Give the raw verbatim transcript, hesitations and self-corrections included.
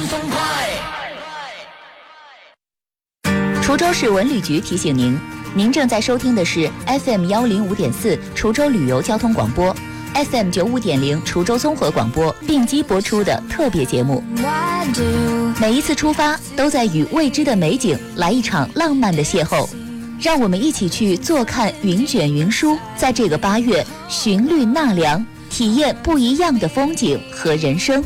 痛快。 滁州市文旅局提醒您，您正在收听的是 F M 幺零五点四滁州旅游交通广播。F M 九五点零滁州综合广播并机播出的特别节目，每一次出发都在与未知的美景来一场浪漫的邂逅，让我们一起去坐看云卷云舒，在这个八月寻绿纳凉，体验不一样的风景和人生。